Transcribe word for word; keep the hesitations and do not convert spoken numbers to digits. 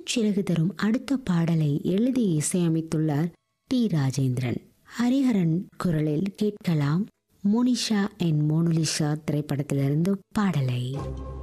சிறகு தரும் அடுத்த பாடலை எழுதி இசையமைத்துள்ளார் டி ராஜேந்திரன். ஹரிஹரன் குரலில் கேட்கலாம் மோனிஷா அண்ட் மோனலிசா திரைப்படத்திலிருந்து பாடலை.